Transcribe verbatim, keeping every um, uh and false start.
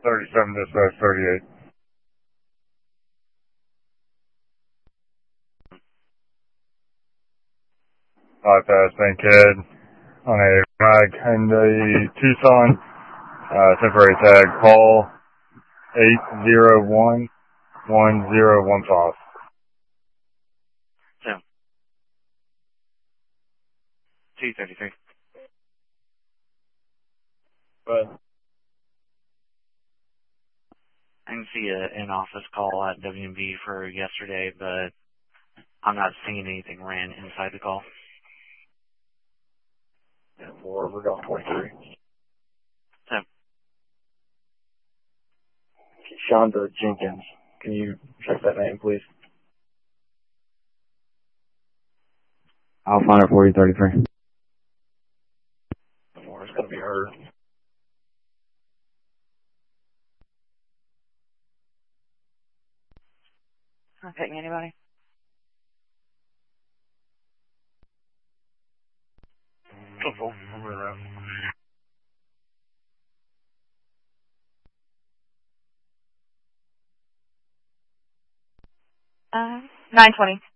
thirty-seven, dispatch thirty-eight. Bypass Bankhead on a rag in the Tucson, uh, temporary tag, call eight zero one, one zero one five. So, two thirty-three. But I can see a, an office call at W and B for yesterday, but I'm not seeing anything ran inside the call. yeah, for we're going twenty-three. So, Shonda Jenkins. Can you check that name, please? I'll find her for you, thirty-three. Or it's going to be her. Not picking anybody. Uh, nine twenty.